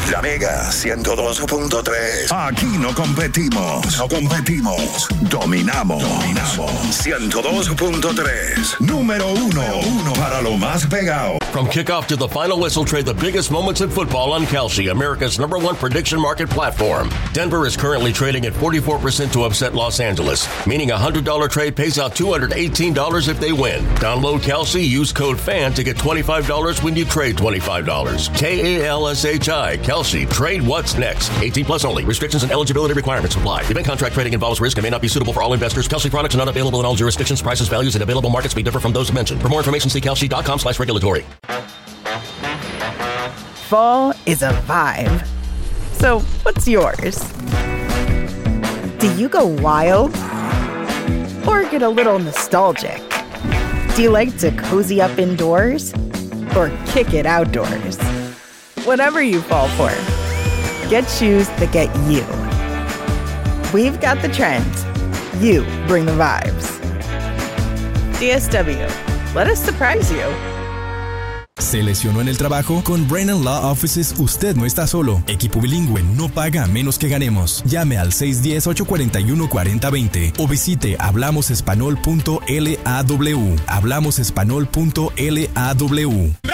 La Mega 102.3. Aquí no competimos. Dominamos. 102.3. Número uno para lo más pegado. From kickoff to the final whistle, trade the biggest moments in football on Kalshi, America's #1 prediction market platform. Denver is currently trading at 44% to upset Los Angeles, meaning a $100 trade pays out $218 if they win. Download Kalshi, use code FAN to get $25 when you trade $25. Kalshi, Kalshi, trade what's next. 18 plus only. Restrictions and eligibility requirements apply. Event contract trading involves risk and may not be suitable for all investors. Kalshi products are not available in all jurisdictions. Prices, values, and available markets may differ from those mentioned. For more information, see kalshi.com/regulatory. Fall is a vibe. So, what's yours? Do you go wild? Or get a little nostalgic? Do you like to cozy up indoors? Or kick it outdoors? Whatever you fall for, get shoes that get you. We've got the trends. You bring the vibes. DSW, let us surprise you. ¿Se lesionó en el trabajo? Con Brennan Law Offices usted no está solo. Equipo bilingüe no paga a menos que ganemos. Llame al 610-841-4020 o visite hablamosespanol.law. Hablamosespanol.law.